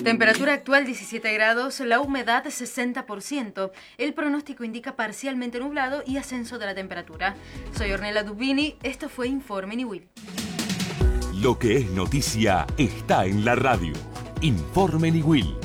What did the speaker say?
Temperatura actual 17 grados, la humedad 60%. El pronóstico indica parcialmente nublado y ascenso de la temperatura. Soy Ornella Dubini, esto fue Informe Niwil. Lo que es noticia está en la radio. Informe Niwil.